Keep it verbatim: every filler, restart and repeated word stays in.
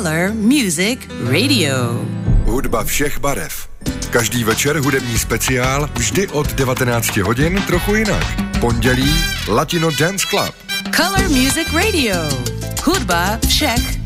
Color Music Radio. Hudba všech barev. Každý večer hudební speciál, vždy od devatenáct hodin, trochu jinak. Pondělí Latino Dance Club. Color Music Radio. Hudba všech